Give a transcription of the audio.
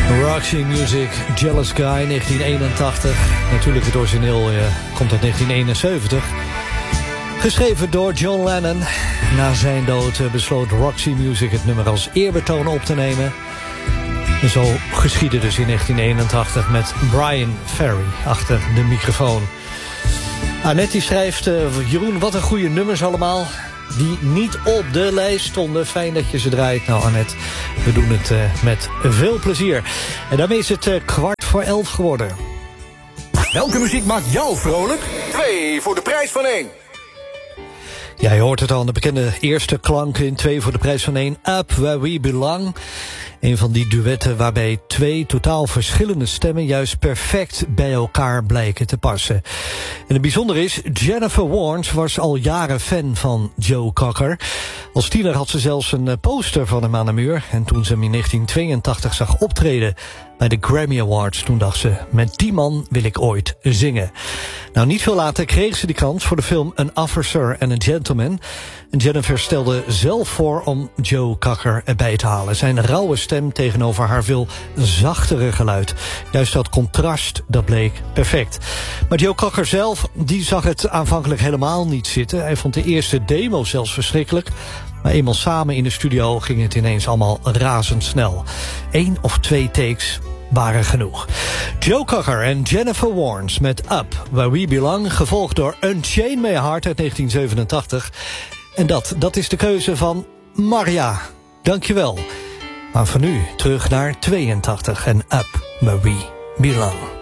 Roxy Music, Jealous Guy, 1981. Natuurlijk het origineel komt uit 1971. Geschreven door John Lennon. Na zijn dood besloot Roxy Music het nummer als eerbetoon op te nemen. En zo geschiedde dus in 1981 met Brian Ferry achter de microfoon. Annette die schrijft, Jeroen, wat een goede nummers allemaal. Die niet op de lijst stonden. Fijn dat je ze draait. Nou Annette, we doen het met veel plezier. En daarmee is het 11:15 geworden. Welke muziek maakt jou vrolijk? 2 voor de prijs van 1. Ja, je hoort het al, de bekende eerste klanken in 2 voor de prijs van 1. Up Where We Belong. Een van die duetten waarbij 2 totaal verschillende stemmen juist perfect bij elkaar blijken te passen. En het bijzondere is, Jennifer Warnes was al jaren fan van Joe Cocker. Als tiener had ze zelfs een poster van hem aan de muur. En toen ze hem in 1982 zag optreden bij de Grammy Awards, toen dacht ze, met die man wil ik ooit zingen. Nou, niet veel later kreeg ze die kans voor de film An Officer and a Gentleman. En Jennifer stelde zelf voor om Joe Cocker erbij te halen. Zijn rauwe stem tegenover haar veel zachtere geluid. Juist dat contrast, dat bleek perfect. Maar Joe Cocker zelf, die zag het aanvankelijk helemaal niet zitten. Hij vond de eerste demo zelfs verschrikkelijk. Maar eenmaal samen in de studio ging het ineens allemaal razendsnel. 1 of 2 takes waren genoeg. Joe Cocker en Jennifer Warnes met Up Where We Belong, gevolgd door Unchain My Heart uit 1987. En dat is de keuze van Maria. Dankjewel. Maar voor nu terug naar 82 en Up Where We Belong.